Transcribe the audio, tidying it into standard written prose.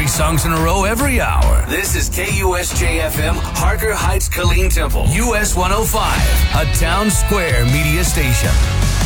3 songs in a row every hour. This is KUSJ-FM, Harker Heights, Killeen Temple, US 105, a Town Square media station.